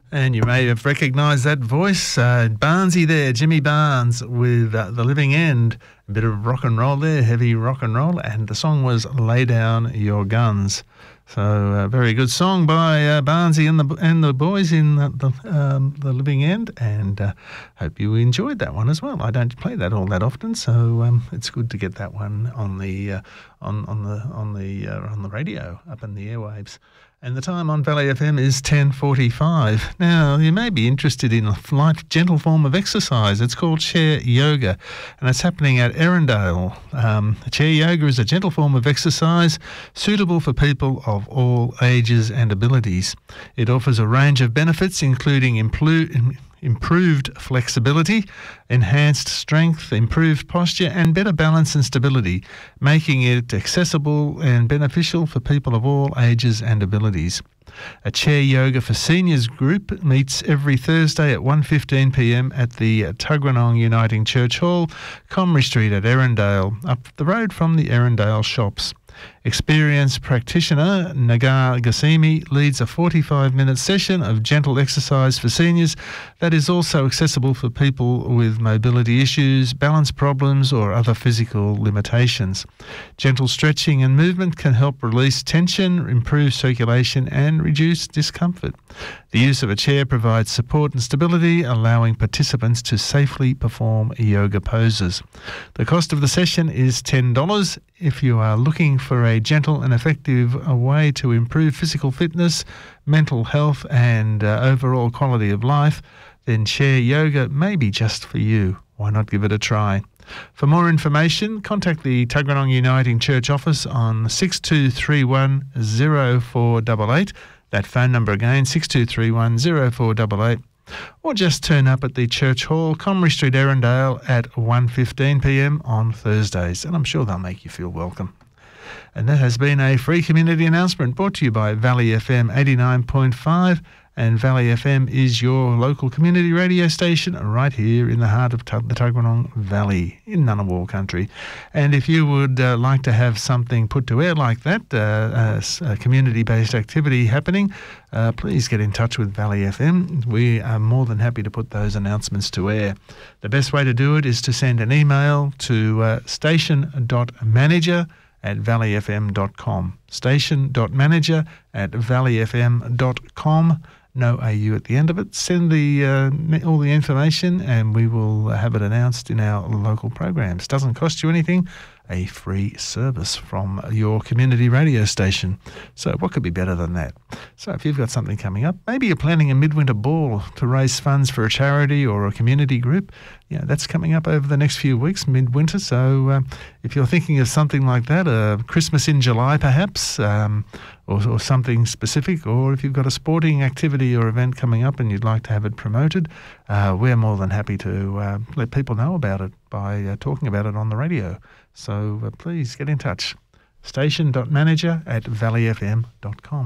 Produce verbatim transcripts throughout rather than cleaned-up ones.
And you may have recognised that voice, uh, Barnesy there, Jimmy Barnes with uh, The Living End. A bit of rock and roll there, heavy rock and roll, and the song was Lay Down Your Guns. So a very good song by uh, Barnesy and the and the boys in the the, um, the Living End, and uh, hope you enjoyed that one as well. I don't play that all that often, so um, it's good to get that one on the uh, on on the on the uh, on the radio up in the airwaves. And the time on Valley F M is ten forty-five. Now, you may be interested in a light, gentle form of exercise. It's called chair yoga, and it's happening at Erindale. Um, chair yoga is a gentle form of exercise suitable for people of all ages and abilities. It offers a range of benefits, including implu- improved flexibility, enhanced strength, improved posture, and better balance and stability, making it accessible and beneficial for people of all ages and abilities. A Chair Yoga for Seniors group meets every Thursday at one fifteen p m at the Tuggeranong Uniting Church Hall, Comrie Street at Erindale, up the road from the Erindale shops. Experienced practitioner Nagar Gassimi leads a forty-five minute session of gentle exercise for seniors that is also accessible for people with mobility issues, balance problems or other physical limitations. Gentle stretching and movement can help release tension, improve circulation and reduce discomfort. The use of a chair provides support and stability, allowing participants to safely perform yoga poses. The cost of the session is ten dollars. If you are looking for a gentle and effective way to improve physical fitness, mental health and uh, overall quality of life, then Chair Yoga may be just for you. Why not give it a try? For more information, contact the Tuggeranong Uniting Church office on six two three one zero four eight eight. That phone number again, six two three one zero four eight eight. Or just turn up at the Church Hall, Comrie Street, Erindale at one fifteen p m on Thursdays, and I'm sure they'll make you feel welcome. And that has been a free community announcement brought to you by Valley F M eighty-nine point five, and Valley F M is your local community radio station right here in the heart of Tug- the Tuggeranong Valley in Ngunnawal country. And if you would uh, like to have something put to air like that, uh, a, a community-based activity happening, uh, please get in touch with Valley F M. We are more than happy to put those announcements to air. The best way to do it is to send an email to uh, station.manager at valley f m dot com. Station.manager at valley f m dot com. No A U at the end of it. Send the uh, all the information and we will have it announced in our local programs. Doesn't cost you anything. A free service from your community radio station. So what could be better than that? So if you've got something coming up, maybe you're planning a midwinter ball to raise funds for a charity or a community group. Yeah, that's coming up over the next few weeks, midwinter. So uh, if you're thinking of something like that, uh, Christmas in July perhaps, um, or, or something specific, or if you've got a sporting activity or event coming up and you'd like to have it promoted, uh, we're more than happy to uh, let people know about it by uh, talking about it on the radio. So uh, please get in touch. Station.manager at valley f m dot com.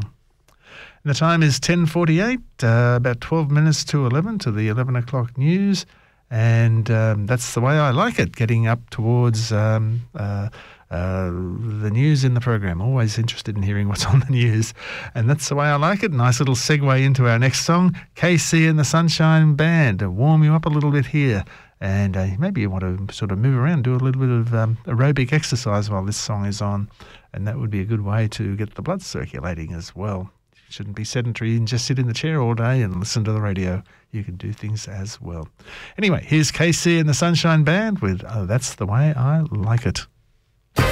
And the time is ten forty-eight, uh, about twelve minutes to eleven, to the eleven o'clock news. And um, that's the way I like it, getting up towards um, uh, uh, the news in the program. Always interested in hearing what's on the news. And that's the way I like it. Nice little segue into our next song, K C and the Sunshine Band, to warm you up a little bit here. And uh, maybe you want to sort of move around, do a little bit of um, aerobic exercise while this song is on. And that would be a good way to get the blood circulating as well. You shouldn't be sedentary and just sit in the chair all day and listen to the radio. You can do things as well. Anyway, here's K C and the Sunshine Band with Oh, That's the Way I Like It.